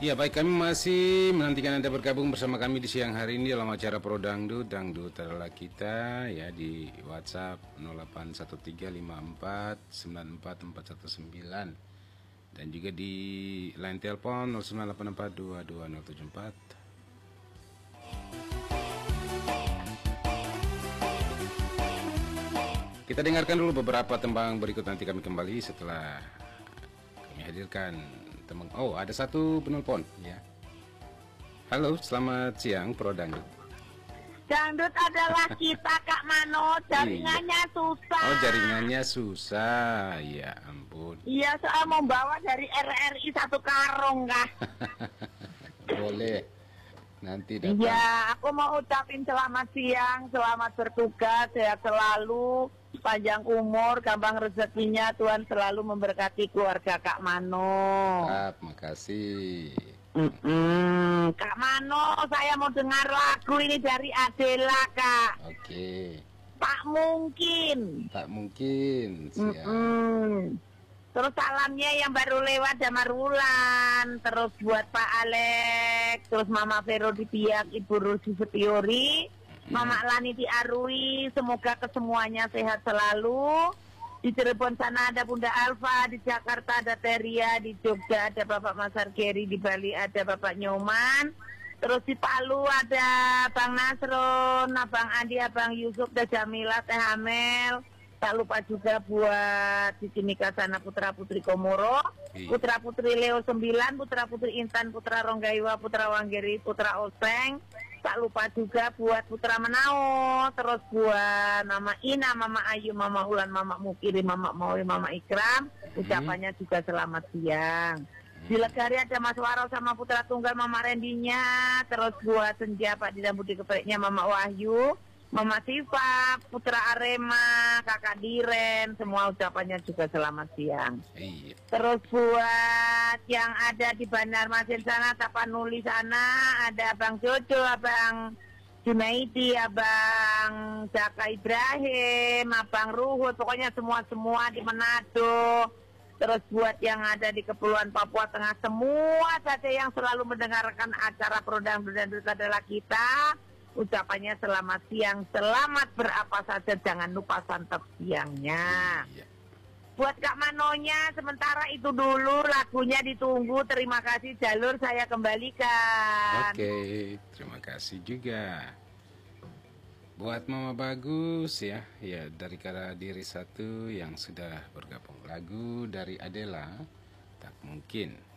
Ya baik, kami masih menantikan Anda bergabung bersama kami di siang hari ini dalam acara Pro Dangdut adalah kita ya di WhatsApp 081354944119 dan juga di line telepon 0984222074. Kita dengarkan dulu beberapa tembang berikut, nanti kami kembali setelah kami hadirkan tembang. Oh, ada satu penelpon ya. Halo, selamat siang Pro Dangdut. Dangdut adalah kita, Kak Mano. Jaringannya susah. Oh, jaringannya susah. Ya ampun. Iya, soal membawa dari RRI satu karung, Kak. Boleh. Nanti datang. Iya, aku mau ucapin selamat siang, selamat bertugas, sehat selalu, panjang umur, gampang rezekinya, Tuhan selalu memberkati keluarga Kak Mano. Makasih. Kak Mano, saya mau dengar lagu ini dari Adela, Kak. Oke. Tak mungkin. Tak mungkin. Siap. Terus salamnya yang baru lewat Damar Wulan, terus buat Pak Alex, terus Mama Vero di Biak, Ibu Rusi Setiori, Mama Lani di Arui, semoga kesemuanya sehat selalu. Di Cirebon sana ada Bunda Alfa, di Jakarta ada Teria, di Jogja ada Bapak Masar Geri, di Bali ada Bapak Nyoman, terus di Palu ada Bang Nasron, Abang Andi, Abang Yusuf, Teh Jamila, Teh Amel. Tak lupa juga buat Cici Mika sana, Putra Putri Komoro, Putra Putri Leo 9, Putra Putri Intan, Putra Ronggaiwa, Putra Wanggeri, Putra Oseng. Tak lupa juga buat Putra Menao, terus buat Mama Ina, Mama Ayu, Mama Ulan, Mama Mukiri, Mama Maui, Mama Ikram. Ucapannya juga selamat siang. Di Legari ada Mas Waro sama Putra Tunggal Mama Rendinya, terus buat Senja Pak Didam Budi Kepreknya Mama Wahyu, Mama Siva, Putra Arema, Kakak Diren, semua ucapannya juga selamat siang. Iya. Terus buat yang ada di Bandar Masin sana, Tapanuli sana, ada Abang Jojo, Abang Junaidi, Abang Jaka Ibrahim, Abang Ruhut, pokoknya semua-semua di Manado. Terus buat yang ada di Kepulauan Papua Tengah, semua saja yang selalu mendengarkan acara Pro Dangdut adalah kita. Ucapannya selamat siang, selamat berapa saja, jangan lupa santap siangnya. Iya. Buat Kak Manonya, sementara itu dulu, lagunya ditunggu. Terima kasih, jalur saya kembalikan. Oke, terima kasih juga. Buat Mama Bagus ya dari Kara Diri 1 yang sudah bergabung, lagu dari Adela, Tak Mungkin.